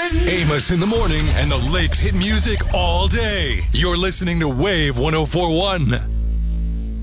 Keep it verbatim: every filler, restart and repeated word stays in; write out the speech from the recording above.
Amos in the morning and the Lakes hit music all day. You're listening to Wave one oh four one.